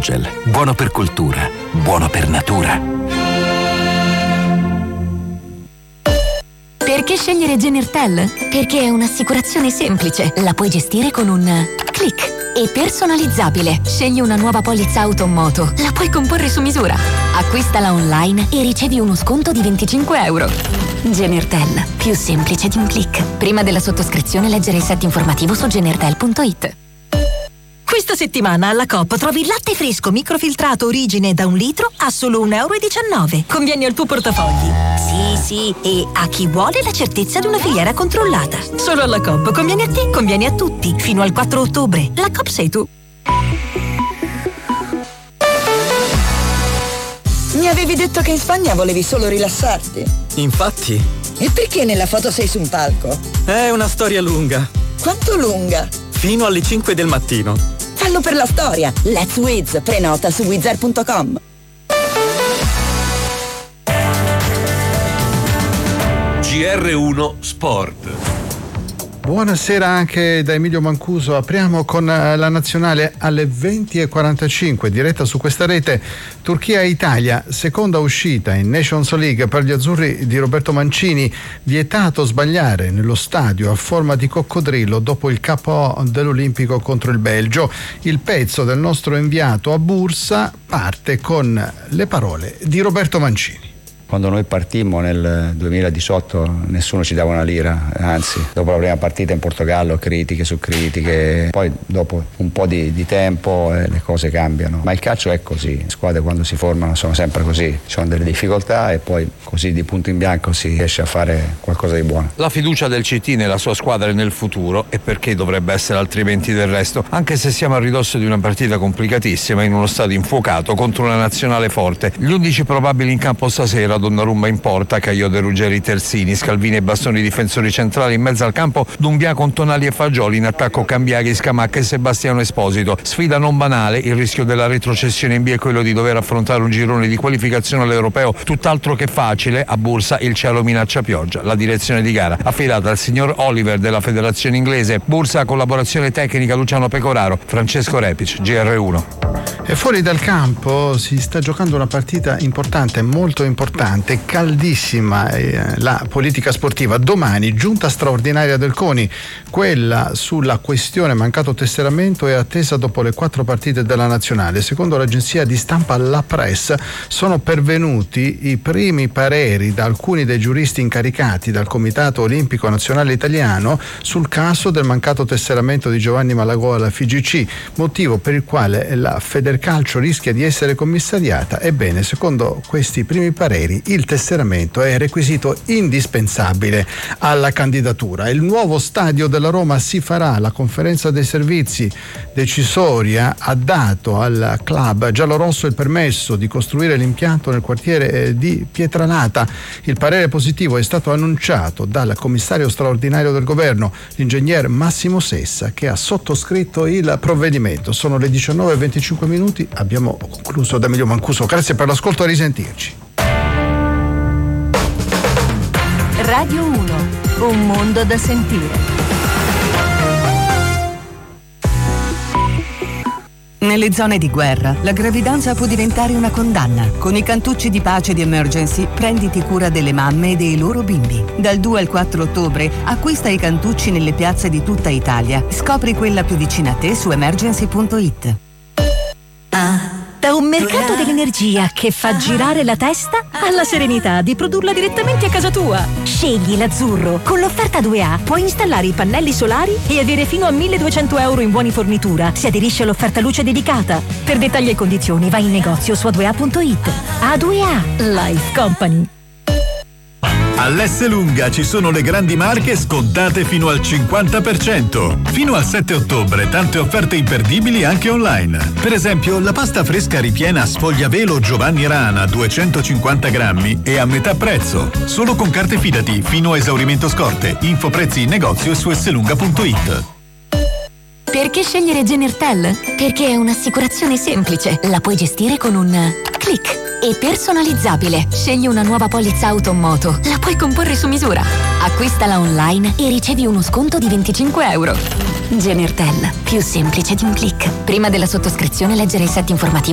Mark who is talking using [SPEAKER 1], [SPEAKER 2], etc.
[SPEAKER 1] Biogel. Buono per cultura, buono per natura.
[SPEAKER 2] Perché scegliere Genertel? Perché è un'assicurazione semplice. La puoi gestire con un click. E personalizzabile. Scegli una nuova polizza auto o moto. La puoi comporre su misura. Acquistala online e ricevi uno sconto di €25. Genertel. Più semplice di un click. Prima della sottoscrizione leggere il set informativo su genertel.it.
[SPEAKER 3] Questa settimana alla Coop trovi il latte fresco microfiltrato origine da 1 litro a solo €1,19. Conviene al tuo portafogli. Sì, e a chi vuole la certezza di una filiera controllata. Solo alla Coop conviene a te, conviene a tutti. Fino al 4 ottobre. La Coop sei tu.
[SPEAKER 4] Mi avevi detto che in Spagna volevi solo rilassarti.
[SPEAKER 5] Infatti.
[SPEAKER 4] E perché nella foto sei su un palco?
[SPEAKER 5] È una storia lunga.
[SPEAKER 4] Quanto lunga?
[SPEAKER 5] Fino alle 5 del mattino.
[SPEAKER 4] Fallo per la storia. Let's Wiz. Prenota su wizard.com.
[SPEAKER 6] GR1 Sport.
[SPEAKER 7] Buonasera anche da Emilio Mancuso. Apriamo con la nazionale alle 20:45, diretta su questa rete. Turchia-Italia, seconda uscita in Nations League per gli azzurri di Roberto Mancini. Vietato sbagliare nello stadio a forma di coccodrillo dopo il KO dell'Olimpico contro il Belgio. Il pezzo del nostro inviato a Bursa parte con le parole di Roberto Mancini.
[SPEAKER 8] Quando noi partimmo nel 2018 nessuno ci dava una lira, anzi dopo la prima partita in Portogallo critiche su critiche, poi dopo un po' di tempo le cose cambiano, ma il calcio è così, le squadre quando si formano sono sempre così, ci sono delle difficoltà e poi così di punto in bianco si riesce a fare qualcosa di buono.
[SPEAKER 9] La fiducia del CT nella sua squadra e nel futuro, e perché dovrebbe essere altrimenti del resto, anche se siamo a ridosso di una partita complicatissima in uno stadio infuocato contro una nazionale forte. Gli 11 probabili in campo stasera: Donnarumma in porta, Caio De Ruggeri, Terzini, Scalvini e Bastoni difensori centrali, in mezzo al campo Dumbia con Tonali e Fagioli, in attacco Cambiaghi, Scamacca e Sebastiano Esposito. Sfida non banale, il rischio della retrocessione in B è quello di dover affrontare un girone di qualificazione all'Europeo tutt'altro che facile. A Bursa il cielo minaccia pioggia. La direzione di gara affidata al signor Oliver della federazione inglese. Bursa, collaborazione tecnica Luciano Pecoraro, Francesco Repic, GR1.
[SPEAKER 7] E fuori dal campo si sta giocando una partita importante, molto importante, caldissima, la politica sportiva. Domani giunta straordinaria del CONI, quella sulla questione mancato tesseramento è attesa dopo le 4 partite della nazionale. Secondo l'agenzia di stampa La Press sono pervenuti i primi pareri da alcuni dei giuristi incaricati dal Comitato Olimpico Nazionale Italiano sul caso del mancato tesseramento di Giovanni Malagò alla FIGC, motivo per il quale la Federcalcio rischia di essere commissariata. Ebbene, secondo questi primi pareri, il tesseramento è requisito indispensabile alla candidatura. Il nuovo stadio della Roma si farà. La conferenza dei servizi decisoria ha dato al club giallorosso il permesso di costruire l'impianto nel quartiere di Pietralata. Il parere positivo è stato annunciato dal commissario straordinario del governo, l'ingegner Massimo Sessa, che ha sottoscritto il provvedimento. Sono le 19:25, abbiamo concluso da Emilio Mancuso. Grazie per l'ascolto, a risentirci.
[SPEAKER 3] Radio 1, un mondo da sentire.
[SPEAKER 10] Nelle zone di guerra, la gravidanza può diventare una condanna. Con i cantucci di pace di Emergency, prenditi cura delle mamme e dei loro bimbi. Dal 2 al 4 ottobre, acquista i cantucci nelle piazze di tutta Italia. Scopri quella più vicina a te su emergency.it.
[SPEAKER 3] Da un mercato dell'energia che fa girare la testa alla serenità di produrla direttamente a casa tua. Scegli l'azzurro. Con l'offerta 2A puoi installare i pannelli solari e avere fino a €1.200 in buoni fornitura se aderisci all'offerta luce dedicata. Per dettagli e condizioni vai in negozio su a2a.it. A2A Life Company.
[SPEAKER 11] All'S Lunga ci sono le grandi marche scontate fino al 50%. Fino al 7 ottobre tante offerte imperdibili anche online. Per esempio la pasta fresca ripiena Sfogliavelo Giovanni Rana 250 grammi è a metà prezzo. Solo con carte Fidati fino a esaurimento scorte. Info prezzi in negozio e su slunga.it.
[SPEAKER 2] Perché scegliere Genertel? Perché è un'assicurazione semplice. La puoi gestire con un click. E personalizzabile. Scegli una nuova polizza auto o moto. La puoi comporre su misura. Acquistala online e ricevi uno sconto di €25. Genertel. Più semplice di un click. Prima della sottoscrizione leggere il set informativo